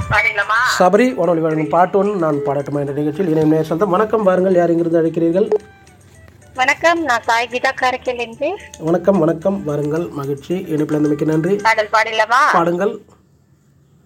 பாடிடலாமா? சபரி வானொலி வழங்கும் பாட்டு ஒன்று நான் பாடட்டுமா என்ற நிகழ்ச்சியில் இணையம் நேர் சொந்தம். வணக்கம், வாருங்கள். யார் எங்கிருந்து அழைக்கிறீர்கள்? வணக்கம், நான் சாய் கீதா காரைக்கால் என்று. வணக்கம் வணக்கம், வாருங்கள். மகிழ்ச்சி. இணைப்பில் இருந்தமைக்கு நன்றி. பாடல் பாடிடலாமா? பாடுங்கள்.